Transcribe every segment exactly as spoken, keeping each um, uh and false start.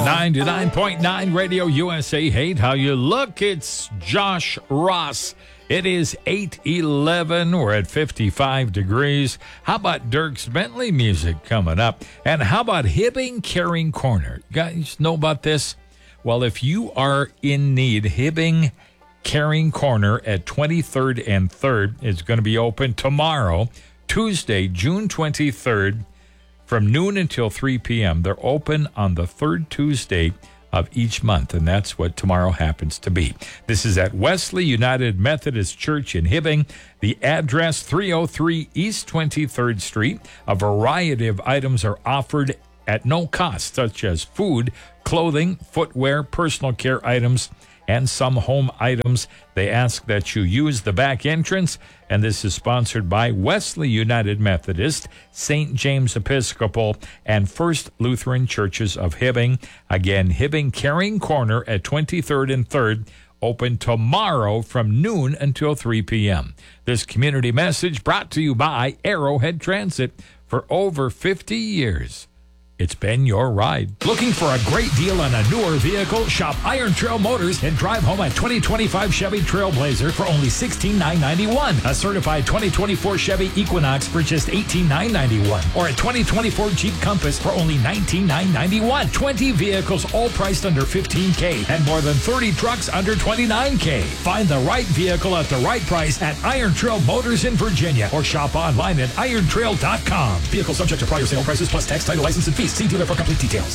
ninety-nine point nine Radio U S A. Hate how you look. It's Josh Ross. It is eight eleven. We're at fifty-five degrees. How about Dierks Bentley music coming up? And how about Hibbing Caring Corner? You guys know about this? Well, if you are in need, Hibbing Caring Corner at twenty-third and third is going to be open tomorrow, Tuesday, June twenty-third, from noon until three p.m. They're open on the third Tuesday of each month, and that's what tomorrow happens to be. This is at Wesley United Methodist Church in Hibbing. The address, three oh three East twenty-third Street. A variety of items are offered at no cost, such as food, clothing, footwear, personal care items, and some home items. They ask that you use the back entrance, and this is sponsored by Wesley United Methodist, Saint James Episcopal, and First Lutheran Churches of Hibbing. Again, Hibbing Caring Corner at twenty-third and third, open tomorrow from noon until three p.m. This community message brought to you by Arrowhead Transit. For over fifty years, it's been your ride. Looking for a great deal on a newer vehicle? Shop Iron Trail Motors and drive home a twenty twenty-five Chevy Trailblazer for only sixteen thousand nine hundred ninety-one dollars. A certified twenty twenty-four Chevy Equinox for just eighteen thousand nine hundred ninety-one dollars. Or a twenty twenty-four Jeep Compass for only nineteen thousand nine hundred ninety-one dollars. twenty vehicles all priced under fifteen thousand dollars and more than thirty trucks under twenty-nine thousand dollars. Find the right vehicle at the right price at Iron Trail Motors in Virginia or shop online at iron trail dot com. Vehicle subject to prior sale prices plus tax, title, license, and fees. See dealer for complete details.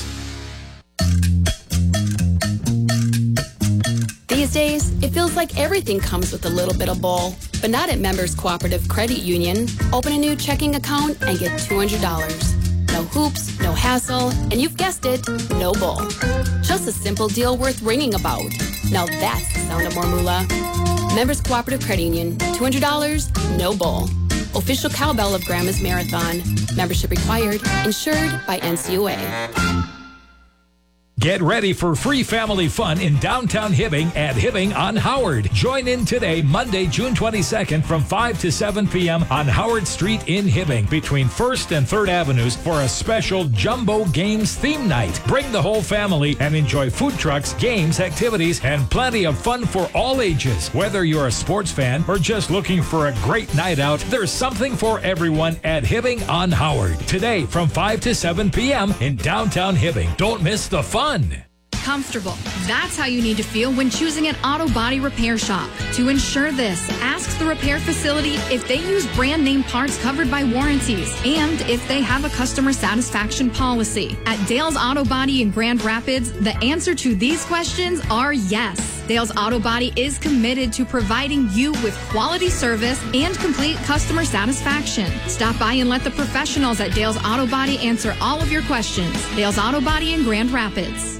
These days, it feels like everything comes with a little bit of bull, but not at Members Cooperative Credit Union. Open a new checking account and get two hundred dollars. No hoops, no hassle, and you've guessed it, no bull. Just a simple deal worth ringing about. Now that's the sound of more moolah. Members Cooperative Credit Union, two hundred dollars, no bull. Official cowbell of Grandma's Marathon. Membership required. Insured by N C U A. Get ready for free family fun in downtown Hibbing at Hibbing on Howard. Join in today, Monday, June twenty-second from five to seven p.m. on Howard Street in Hibbing between first and third Avenues for a special Jumbo Games theme night. Bring the whole family and enjoy food trucks, games, activities, and plenty of fun for all ages. Whether you're a sports fan or just looking for a great night out, there's something for everyone at Hibbing on Howard. Today from five to seven p.m. in downtown Hibbing. Don't miss the fun. Comfortable. That's how you need to feel when choosing an auto body repair shop. To ensure this, ask the repair facility if they use brand name parts covered by warranties and if they have a customer satisfaction policy. At Dale's Auto Body in Grand Rapids, the answer to these questions are yes. Dale's Auto Body is committed to providing you with quality service and complete customer satisfaction. Stop by and let the professionals at Dale's Auto Body answer all of your questions. Dale's Auto Body in Grand Rapids.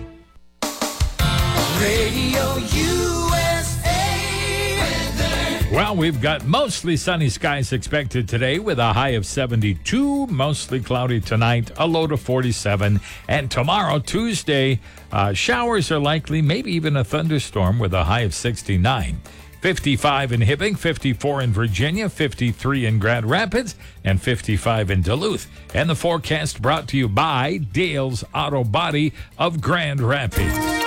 Radio U S A weather. Well, we've got mostly sunny skies expected today with a high of seventy-two, mostly cloudy tonight, a low to forty-seven. And tomorrow, Tuesday, uh, showers are likely, maybe even a thunderstorm with a high of sixty-nine. fifty-five in Hibbing, fifty-four in Virginia, fifty-three in Grand Rapids, and fifty-five in Duluth. And the forecast brought to you by Dale's Auto Body of Grand Rapids.